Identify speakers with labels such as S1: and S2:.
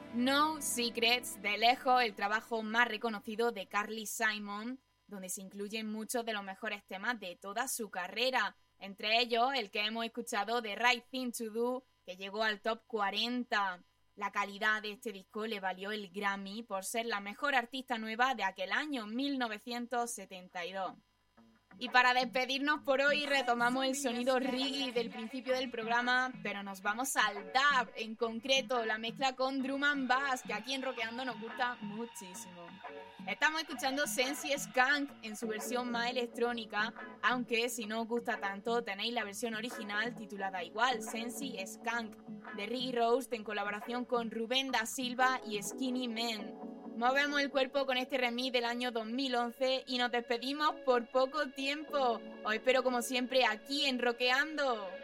S1: No Secrets, de lejos el trabajo más reconocido de Carly Simon, donde se incluyen muchos de los mejores temas de toda su carrera, entre ellos el que hemos escuchado de Right Thing to Do, que llegó al top 40. La calidad de este disco le valió el Grammy por ser la mejor artista nueva de aquel año 1972. Y para despedirnos por hoy retomamos el sonido reggae del principio del programa, pero nos vamos al dub, en concreto la mezcla con drum and bass, que aquí en Rockeando nos gusta muchísimo. Estamos escuchando Sensi Skunk en su versión más electrónica, aunque si no os gusta tanto tenéis la versión original titulada igual, Sensi Skunk, de Ricky Roast en colaboración con Rubén da Silva y Skinny Man. Movemos el cuerpo con este remix del año 2011 y nos despedimos por poco tiempo. Os espero como siempre aquí en Rockeando.